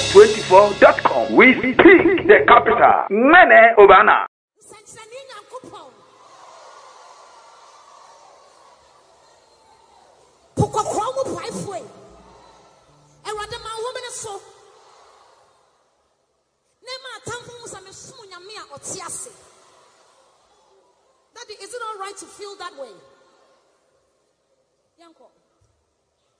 News24.com. We speak the capital. Mene Obana. Daddy, is it all right to feel that way? Yanko.